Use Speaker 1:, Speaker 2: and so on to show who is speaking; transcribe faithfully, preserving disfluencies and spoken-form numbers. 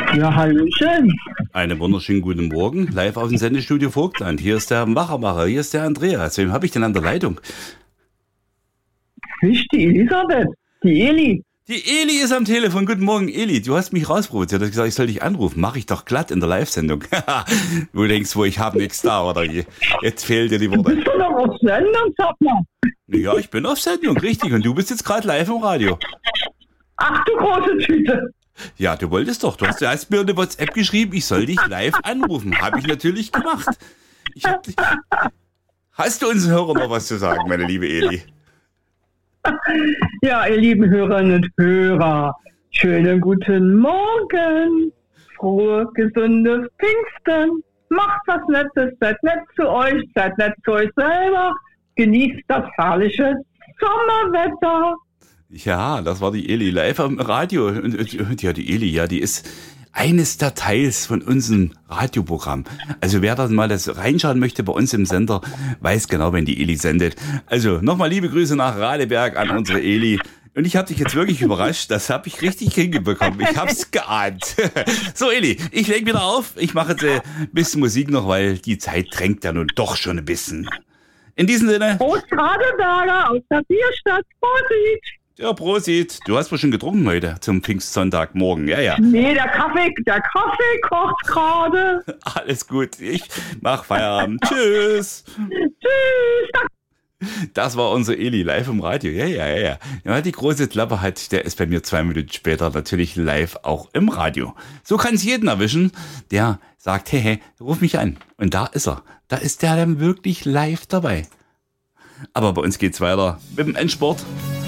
Speaker 1: Ja, hallöchen.
Speaker 2: Einen wunderschönen guten Morgen, live aus dem Sendestudio Vogtland. Hier ist der Machermacher, hier ist der Andreas. Wem habe ich denn an der Leitung?
Speaker 1: Ich, die Elisabeth, die Eli.
Speaker 2: Die Eli ist am Telefon. Guten Morgen, Eli. Du hast mich rausprovoziert. Du hast gesagt, ich soll dich anrufen. Mach ich doch glatt in der Live-Sendung. Du denkst wohl, ich habe nichts da, oder wie? Jetzt fehlen dir die Worte.
Speaker 1: Bist du noch auf Sendung, sag mal?
Speaker 2: Ja, ich bin auf Sendung, richtig. Und du bist jetzt gerade live im Radio.
Speaker 1: Ach du große Tüte.
Speaker 2: Ja, du wolltest doch. Du hast, du hast mir eine WhatsApp geschrieben, ich soll dich live anrufen. Habe ich natürlich gemacht. Ich hab dich... Hast du unseren Hörern noch was zu sagen, meine liebe Eli?
Speaker 1: Ja, ihr lieben Hörerinnen und Hörer, schönen guten Morgen. Frohe, gesundes Pfingsten. Macht was Nettes, seid nett zu euch, seid nett zu euch selber. Genießt das herrliche Sommerwetter.
Speaker 2: Ja, das war die Eli live am Radio. Und, und, und ja, die Eli, ja, die ist eines der Teils von unserem Radioprogramm. Also wer da mal das reinschauen möchte bei uns im Sender, weiß genau, wenn die Eli sendet. Also nochmal liebe Grüße nach Radeberg an unsere Eli. Und ich habe dich jetzt wirklich überrascht, das habe ich richtig hingebekommen. Ich hab's geahnt. So Eli, ich leg wieder auf. Ich mache jetzt ein bisschen Musik noch, weil die Zeit drängt ja nun doch schon ein bisschen. In diesem Sinne.
Speaker 1: Prost Radeberger aus der Bierstadt. Prosit.
Speaker 2: Ja, Prosit. Du hast wohl schon getrunken heute zum Pfingstsonntagmorgen. Ja, ja.
Speaker 1: Nee, der Kaffee, der Kaffee kocht gerade.
Speaker 2: Alles gut. Ich mach Feierabend. Tschüss.
Speaker 1: Tschüss.
Speaker 2: Das war unser Eli live im Radio. Ja, ja, ja, ja. Ja, die große Klappe hat, der ist bei mir zwei Minuten später natürlich live auch im Radio. So kann es jeden erwischen, der sagt, hey, hey, ruf mich an. Und da ist er. Da ist der dann wirklich live dabei. Aber bei uns geht's weiter mit dem Endsport.